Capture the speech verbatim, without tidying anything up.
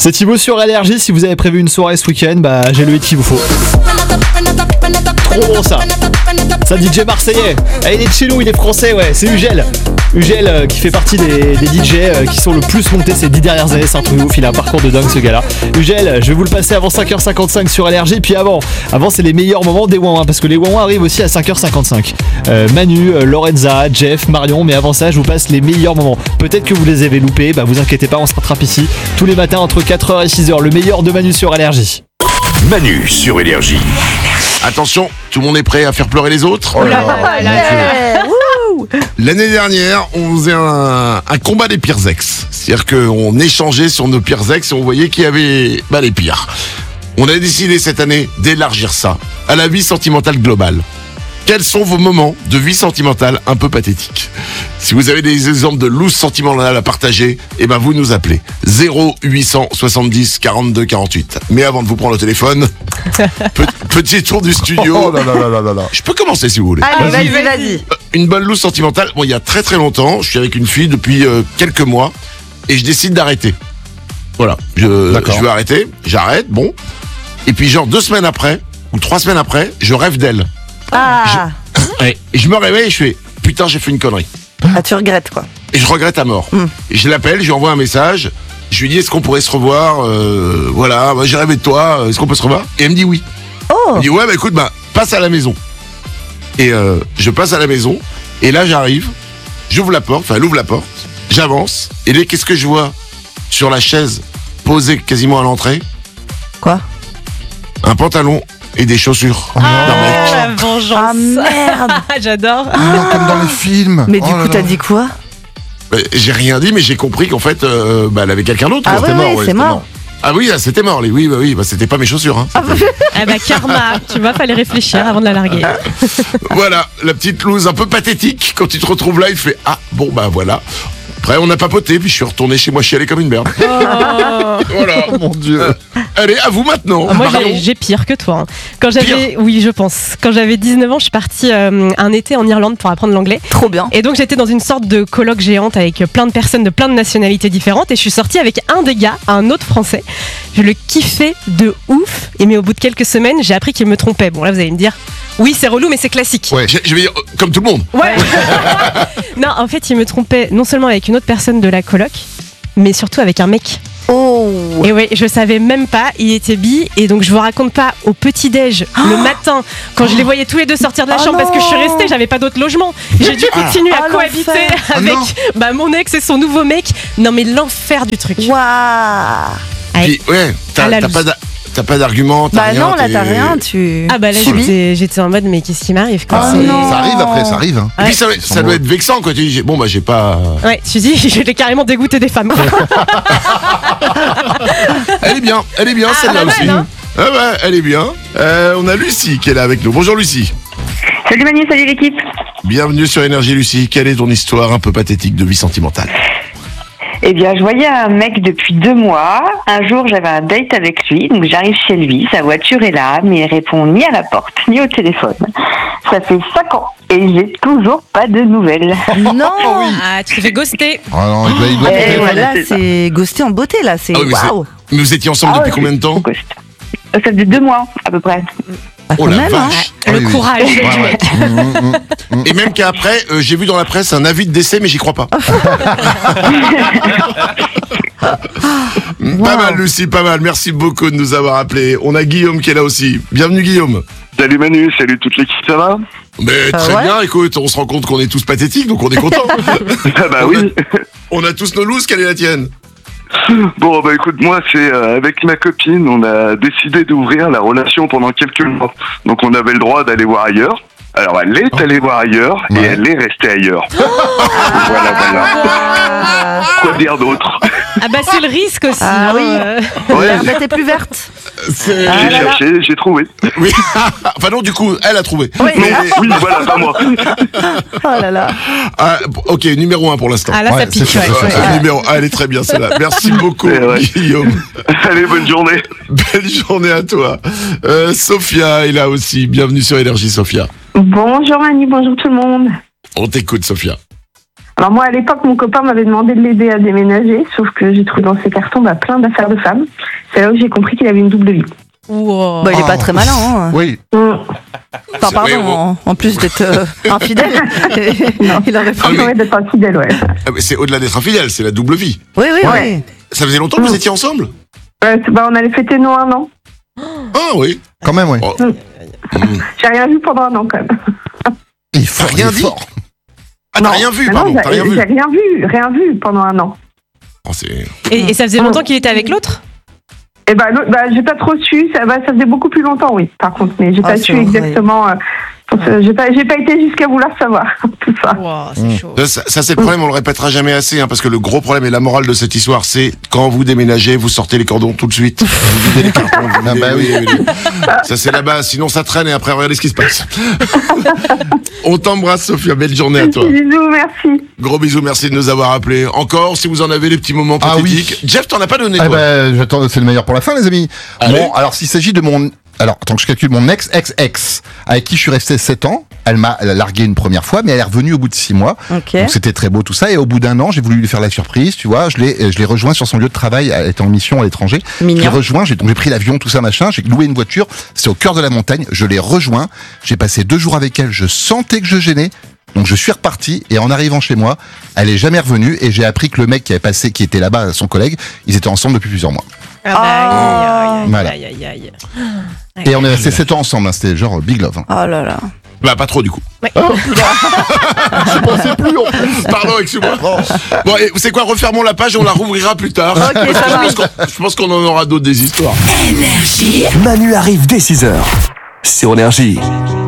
C'est Thibaut sur L R J. Si vous avez prévu une soirée ce week-end, bah j'ai le hit qu'il vous faut. Trop bon ça. Ça D J marseillais. Ah, il est de chez nous, il est français, ouais. C'est Ugel. Ugel euh, qui fait partie des, des D J euh, qui sont le plus montés ces dix dernières années. C'est un truc ouf, il a un parcours de dingue ce gars-là. Ugel, je vais vous le passer avant cinq heures cinquante-cinq sur L R J. Puis avant, avant c'est les meilleurs moments des Ouin Ouin, parce que les Ouin Ouin arrivent aussi à cinq heures cinquante-cinq. Euh, Manu, euh, Lorenza, Jeff, Marion. Mais avant ça, je vous passe les meilleurs moments. Peut-être que vous les avez loupés, bah vous inquiétez pas, on se rattrape ici tous les matins entre quatre heures et six heures. Le meilleur de Manu sur L R J. Manu sur L R J. Attention, tout le monde est prêt à faire pleurer les autres? Oh là là, yeah. L'année dernière, on faisait un, un combat des pires ex. C'est-à-dire qu'on échangeait sur nos pires ex et on voyait qui avait bah, les pires. On a décidé cette année d'élargir ça à la vie sentimentale globale. Quels sont vos moments de vie sentimentale un peu pathétiques? Si vous avez des exemples de loose sentimentale à partager, eh ben vous nous appelez zéro huit cent soixante-dix quarante-deux quarante-huit. Mais avant de vous prendre le téléphone, pe- petit tour du studio. Oh là là là là là là. Je peux commencer si vous voulez. Allez, vas-y, vas-y. vas-y. Une bonne loose sentimentale. Bon, il y a très très longtemps, je suis avec une fille depuis euh, quelques mois et je décide d'arrêter. Voilà, je, je veux arrêter, j'arrête, bon. Et puis genre deux semaines après ou trois semaines après, je rêve d'elle. Ah. Je, et je me réveille et je fais putain, j'ai fait une connerie. Ah, tu regrettes quoi. Et je regrette à mort. Mm. Et je l'appelle, je lui envoie un message. Je lui dis est-ce qu'on pourrait se revoir euh, Voilà, bah, j'ai rêvé de toi. Est-ce qu'on peut se revoir? Et elle me dit oui. Oh. Elle me dit ouais, bah écoute, bah passe à la maison. Et euh, je passe à la maison. Et là, j'arrive. J'ouvre la porte. Enfin, elle ouvre la porte. J'avance. Et là, qu'est-ce que je vois sur la chaise posée quasiment à l'entrée? Quoi? Un pantalon et des chaussures. Oh non. d'un mec. Ah, la vengeance. Ah merde. J'adore. Ah, comme dans les films. Mais du Oh là coup, t'as là. dit quoi? Euh, J'ai rien dit, mais j'ai compris qu'en fait, euh, bah, elle avait quelqu'un d'autre. Ah quoi. ouais, C'était ouais, mort, c'est c'était mort. Ah oui, là, c'était mort. les- Oui, bah oui, bah, c'était pas mes chaussures. Hein. Ah bah karma, tu vois, fallait réfléchir avant de la larguer. Voilà, la petite loose un peu pathétique. Quand tu te retrouves là, il fait ah bon bah voilà. Après, on a papoté, puis je suis retourné chez moi chialer comme une merde. Oh. Voilà. Oh mon Dieu. Allez, à vous maintenant. Ah, moi Marion. j'ai, j'ai pire que toi. hein. Quand j'avais, oui je pense, quand j'avais dix-neuf ans, je suis partie euh, un été en Irlande pour apprendre l'anglais. Trop bien. Et donc j'étais dans une sorte de colloque géante avec plein de personnes de plein de nationalités différentes et je suis sortie avec un des gars, un autre français. Je le kiffais de ouf. Et mais au bout de quelques semaines, j'ai appris qu'il me trompait. Bon là vous allez me dire, oui c'est relou mais c'est classique. Ouais, je, je vais dire euh, comme tout le monde. Ouais. Non, en fait, il me trompait non seulement avec une autre personne de la coloc, mais surtout avec un mec. Oh. Et ouais, je savais même pas, il était bi, et donc je vous raconte pas, au petit-déj, le matin, quand je les voyais tous les deux sortir de la Oh chambre, parce que je suis non. restée, j'avais pas d'autre logement. J'ai dû continuer à Ah, cohabiter l'enfer. avec Ah non. bah, mon ex et son nouveau mec. Non mais l'enfer du truc. Waouh. Allez. Puis, ouais, t'as, À la t'as loose. pas, d'a- t'as pas d'argument, t'as Bah rien. non, là t'es- t'as rien, tu. Ah bah là subis. j'étais, j'étais en mode mais qu'est-ce qui m'arrive quoi. Oh c'est- non. Ça arrive après, ça arrive. Hein. Et puis ça, ça doit être vexant quand tu dis j'ai- bon bah j'ai pas. Ouais, tu dis, je l'ai carrément dégoûté des femmes. Elle est bien, elle est bien celle-là pas mal, aussi. hein. Ah ouais, elle est bien. Euh, on a Lucie qui est là avec nous. Bonjour Lucie. Salut Manu, salut l'équipe. Bienvenue sur Énergie Lucie. Quelle est ton histoire un peu pathétique de vie sentimentale? Eh bien, je voyais un mec depuis deux mois. Un jour, j'avais un date avec lui, donc j'arrive chez lui, sa voiture est là, mais il répond ni à la porte, ni au téléphone. Ça fait cinq ans et j'ai toujours pas de nouvelles. Non. Ah, tu t'es fait ghoster. Ah non, il doit, il doit Eh, Et être- voilà, là, c'est ça. c'est ghosté en beauté là, c'est Ah oui, mais waouh. Mais vous étiez ensemble Ah depuis ouais, combien de c'est temps? au ghost. Ça fait deux mois, à peu près. Bah, Oh quand la même, hein. vache. Le oui, oui. courage du Ouais, mec. ouais. Mmh, mmh, mmh. Et même qu'après, euh, j'ai vu dans la presse un avis de décès, mais j'y crois pas. Pas mal Lucie, pas mal. Merci beaucoup de nous avoir appelés. On a Guillaume qui est là aussi. Bienvenue Guillaume. Salut Manu, salut toute l'équipe, ça va? Mais Ah très ouais. bien, écoute, on se rend compte qu'on est tous pathétiques, donc on est contents. Ah bah on, oui. a, on a tous nos looses, quelle est la tienne? Bon bah écoute, moi c'est euh, avec ma copine, on a décidé d'ouvrir la relation pendant quelques mois. Donc on avait le droit d'aller voir ailleurs. Alors elle est allée voir ailleurs et Ouais. elle est restée ailleurs. Voilà, voilà. Ah, Quoi dire d'autre? Ah bah c'est le risque aussi. Ah hein, oui. euh. Ouais, l'herbe était plus verte. C'est- Ah j'ai là là. cherché, j'ai trouvé. Oui. Enfin non, du coup, elle a trouvé. Oui. Non, oui, voilà, pas moi. Oh là là. Ah, ok, numéro un pour l'instant. Ah là Ouais, ça pique. c'est Ouais. sûr, Euh, numéro un, elle est très bien celle-là. Merci beaucoup Ouais, ouais. Guillaume. Allez, bonne journée. Belle journée à toi. Euh, Sophia est là aussi. Bienvenue sur Énergie Sophia. Bonjour Manu, bonjour tout le monde. On t'écoute Sophia. Alors moi, à l'époque, mon copain m'avait demandé de l'aider à déménager, sauf que j'ai trouvé dans ses cartons bah, plein d'affaires de femmes. C'est là où j'ai compris qu'il avait une double vie. Wow. Bah, il est pas Oh. très malin, hein. Oui. Mmh. Enfin, C'est- pardon, oui, bon. en, en plus d'être euh, infidèle. il aurait pas. Ah, mais- Franchement, d'être infidèle, ouais. Ah, mais c'est au-delà d'être infidèle, c'est la double vie. Oui, oui, Ouais. Ça faisait longtemps que vous étiez ensemble? Ouais, c'est- bah, on allait fêter nos un an. Ah oui. Quand même, oui. Oh. Mm. Mm. J'ai rien vu pendant un an, quand même. Il est fort, T'as rien il est dit fort. Ah, t'as Non. rien vu, Ah pardon, non, t'as j'ai rien vu. j'ai rien vu, rien vu pendant un an. Oh, c'est... Et, et ça faisait longtemps qu'il était avec l'autre? Et bah, l'autre- bah, j'ai pas trop su, ça, bah, ça faisait beaucoup plus longtemps, oui, par contre, mais j'ai Ah, pas c'est su horrible. exactement. euh, pour ce- j'ai pas, j'ai pas été jusqu'à vouloir savoir tout ça. Wow, c'est Mm. chaud. Ça, ça, ça, c'est le problème, on le répétera jamais assez, hein, parce que le gros problème et la morale de cette histoire, c'est quand vous déménagez, vous sortez les cordons tout de suite. Vous videz les cartons, vous Ah videz- bah oui. oui, oui, oui. Ça, c'est la base, sinon ça traîne et après, regardez ce qui se passe. On t'embrasse, Sophia, belle journée à toi. Bisous, merci. Gros bisous, merci de nous avoir appelés. Encore, si vous en avez des petits moments Ah pathétiques. Jeff, t'en as pas donné, Ah toi. bah, j'attends, c'est le meilleur pour la fin, les amis. Allez. Bon, alors s'il s'agit de mon, alors attends que je calcule, mon ex-ex-ex, avec qui je suis resté sept ans. Elle m'a elle a largué une première fois, mais elle est revenue au bout de six mois. Ok. Donc c'était très beau tout ça. Et au bout d'un an, j'ai voulu lui faire la surprise, tu vois. Je l'ai, je l'ai rejoint sur son lieu de travail. Elle était en mission à l'étranger. Je l'ai Mignon. rejoint. J'ai donc j'ai pris l'avion, tout ça machin. J'ai loué une voiture. C'est au cœur de la montagne. Je l'ai rejoint. J'ai passé deux jours avec elle. Je sentais que je gênais. Donc je suis reparti et en arrivant chez moi, elle est jamais revenue et j'ai appris que le mec qui avait passé, qui était là-bas, son collègue, ils étaient ensemble depuis plusieurs mois. Ah bah, aïe, aïe, Voilà. aïe, aïe, aïe, aïe. Et on est resté sept ans ensemble. Hein. C'était genre big love. Hein. Oh là là. Bah, pas trop, du coup. Ouais. Je pensais plus, en plus. Pardon, excuse-moi. Bon, et vous savez quoi, refermons la page et on la rouvrira plus tard. Ok, Parce que ça je, marche. pense qu'on, je pense qu'on en aura d'autres des histoires. Manu arrive dès six heures sur Énergie.